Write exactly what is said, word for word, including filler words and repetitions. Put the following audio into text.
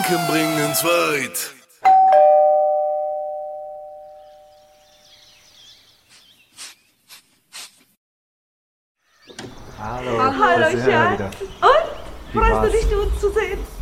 Gedanken bringen's weit. Hallo, Hallo, das ist Hera Schatz. wieder. Und? Wie Freust war's? du dich, uns zu sehen?